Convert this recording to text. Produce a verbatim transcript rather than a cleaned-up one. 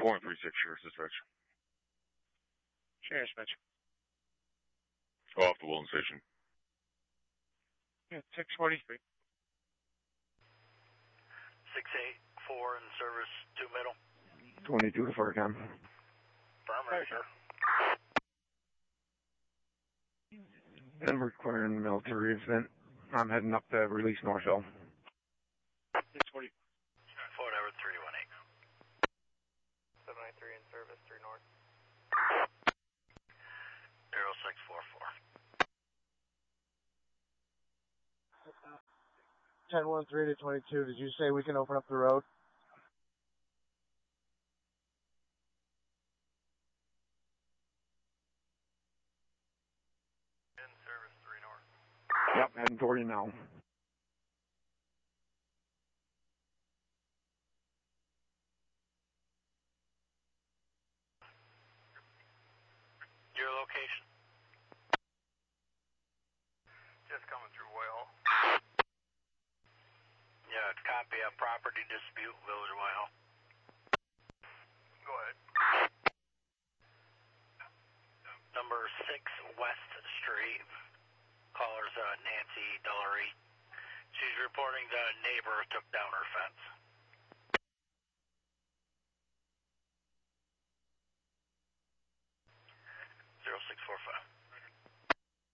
four and three six, Sheriff's Dispatch. Sheriff's Dispatch. Off the Wilton Station. Yeah, six forty-three. six eight four in service, two middle. twenty-two to Farcon. Affirmative, sir. I'm requiring military event. I'm heading up to release Northville. six forty. Whatever, three one eight. seven nine three in service, three north. zero six four four. ten one three to twenty-two, did you say we can open up the road? In service, three north. Yep, heading toward you now. Your location? Just coming through Whitehall. Yeah, copy a property dispute, Village of Whitehall. Go ahead. Number six West Street. Caller's uh, Nancy Dullery. She's reporting the neighbor took down her fence.